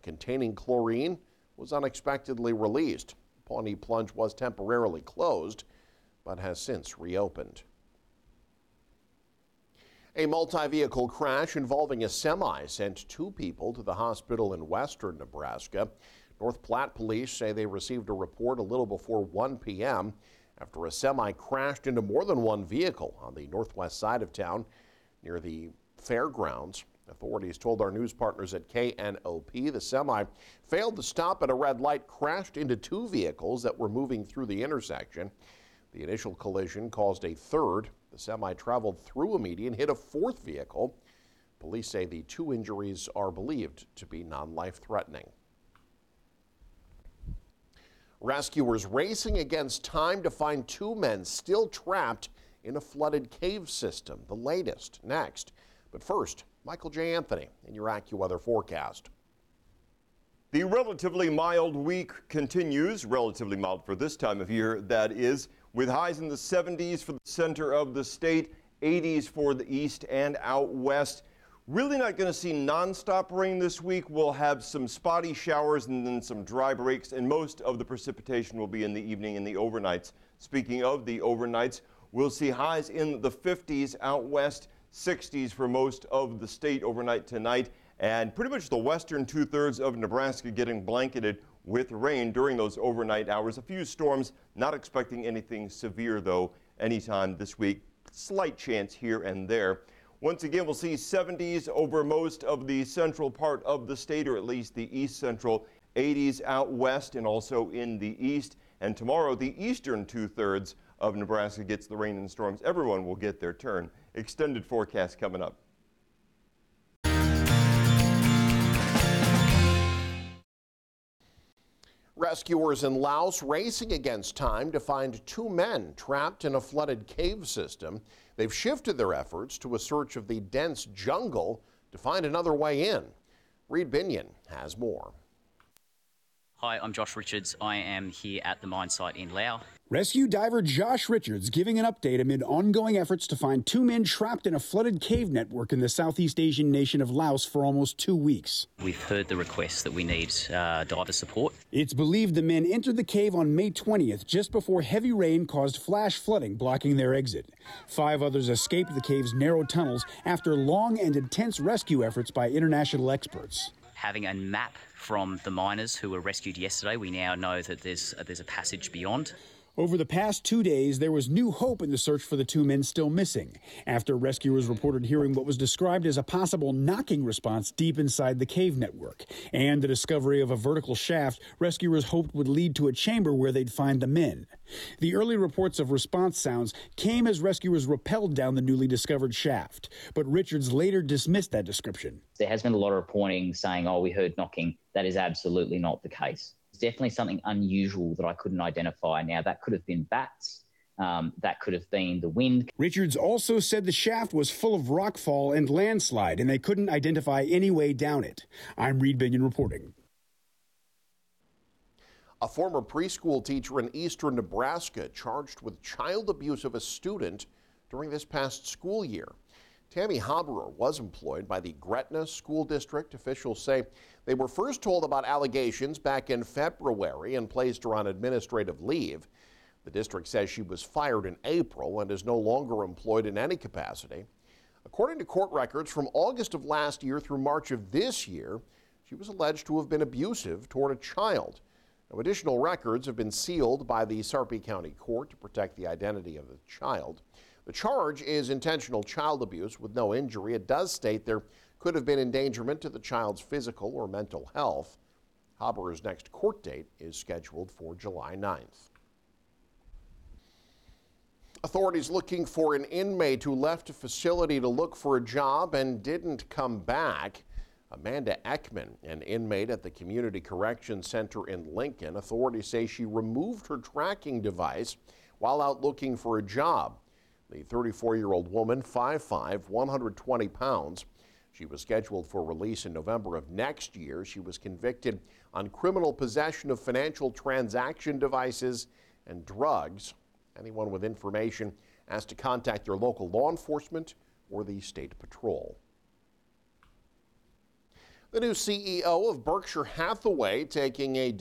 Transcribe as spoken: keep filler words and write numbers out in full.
containing chlorine was unexpectedly released. Pawnee Plunge was temporarily closed, but has since reopened. A multi-vehicle crash involving a semi sent two people to the hospital in western Nebraska. North Platte police say they received a report a little before one p m after a semi crashed into more than one vehicle on the northwest side of town near the fairgrounds. Authorities told our news partners at K N O P the semi failed to stop at a red light, crashed into two vehicles that were moving through the intersection. The initial collision caused a third. The semi traveled through a median, hit a fourth vehicle. Police say the two injuries are believed to be non-life-threatening. Rescuers racing against time to find two men still trapped in a flooded cave system. The latest next. But first, Michael J. Anthony in your AccuWeather forecast. The relatively mild week continues, relatively mild for this time of year, that is, with highs in the seventies for the center of the state, eighties for the east and out west. Really not going to see nonstop rain this week. We'll have some spotty showers and then some dry breaks, and most of the precipitation will be in the evening and the overnights. Speaking of the overnights, we'll see highs in the fifties out west, sixties for most of the state overnight tonight, and pretty much the western two-thirds of Nebraska getting blanketed with rain during those overnight hours. A few storms, not expecting anything severe though anytime this week. Slight chance here and there. Once again, we'll see seventies over most of the central part of the state, or at least the east central, eighties out west and also in the east. And tomorrow, the eastern two-thirds of Nebraska gets the rain and storms. Everyone will get their turn. Extended forecast coming up. Rescuers in Laos racing against time to find two men trapped in a flooded cave system. They've shifted their efforts to a search of the dense jungle to find another way in. Reed Binion has more. Hi, I'm Josh Richards. I am here at the mine site in Laos. Rescue diver Josh Richards giving an update amid ongoing efforts to find two men trapped in a flooded cave network in the Southeast Asian nation of Laos for almost two weeks. We've heard the request that we need uh, diver support. It's believed the men entered the cave on May twentieth, just before heavy rain caused flash flooding, blocking their exit. Five others escaped the cave's narrow tunnels after long and intense rescue efforts by international experts. Having a map from the miners who were rescued yesterday, we now know that there's, uh, there's a passage beyond. Over the past two days, there was new hope in the search for the two men still missing, after rescuers reported hearing what was described as a possible knocking response deep inside the cave network, and the discovery of a vertical shaft rescuers hoped would lead to a chamber where they'd find the men. The early reports of response sounds came as rescuers rappelled down the newly discovered shaft, but Richards later dismissed that description. There has been a lot of reporting saying, oh, we heard knocking. That is absolutely not the case. Definitely something unusual that I couldn't identify. Now, that could have been bats. Um, that could have been the wind. Richards also said the shaft was full of rockfall and landslide, and they couldn't identify any way down it. I'm Reed Binion reporting. A former preschool teacher in eastern Nebraska charged with child abuse of a student during this past school year. Tammy Haberer was employed by the Gretna School District. Officials say they were first told about allegations back in February and placed her on administrative leave. The district says she was fired in April and is no longer employed in any capacity. According to court records from August of last year through March of this year, she was alleged to have been abusive toward a child. Now, additional records have been sealed by the Sarpy County Court to protect the identity of the child. The charge is intentional child abuse with no injury. It does state there could have been endangerment to the child's physical or mental health. Haberer's next court date is scheduled for July ninth. Authorities looking for an inmate who left a facility to look for a job and didn't come back. Amanda Ekman, an inmate at the Community Correction Center in Lincoln, authorities say she removed her tracking device while out looking for a job. The thirty-four-year-old woman, five foot five, one hundred twenty pounds. She was scheduled for release in November of next year. She was convicted on criminal possession of financial transaction devices and drugs. Anyone with information asked to contact their local law enforcement or the state patrol. The new C E O of Berkshire Hathaway taking a